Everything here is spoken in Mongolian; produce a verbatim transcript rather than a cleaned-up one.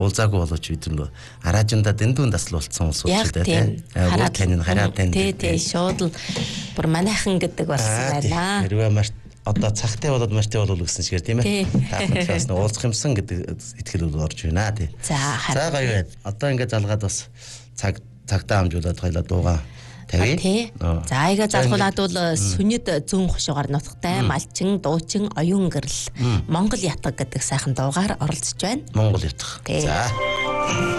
уулзаагүй болооч бид нөө араажинда дэндүүн таслуулсан улс уучлаа тийм. Хараад тань хараад тань. Тий, тий, шууд л бүр манайхан гэдэг болсон байна. Хэрвээ маш одоо цагтай болоод маштай болов гэсэн чигээр тийм ээ. Таахнаас нь уулзах юмсан гэдэг итгэл бол орж байна тий. За За гоё байна. Одоо ингээд залгаад бас цаг цагтаа амжуулаад хоёлаа дуугаа тавья. За айга залгуулаад бол сүнэд зүүн хошуугаар нутагтай малчин, дуучин, оюун гэрэл Монгол ятг гэдэг сайхан дуугаар оролцож байна. Монгол ятг. За